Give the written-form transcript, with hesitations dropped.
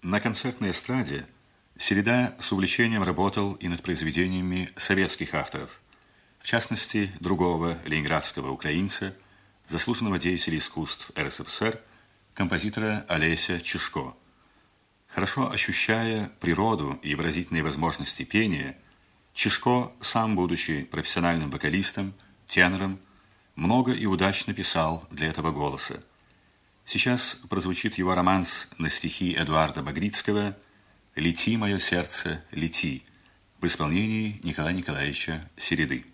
На концертной эстраде Середа с увлечением работал и над произведениями советских авторов, в частности, другого ленинградского украинца, заслуженного деятеля искусств РСФСР, композитора Олеся Чешко. Хорошо ощущая природу и выразительные возможности пения, Чешко, сам будучи профессиональным вокалистом, тенором, много и удачно писал для этого голоса. Сейчас прозвучит его романс на стихи Эдуарда Багрицкого «Лети, мое сердце, лети» в исполнении Николая Николаевича Середы.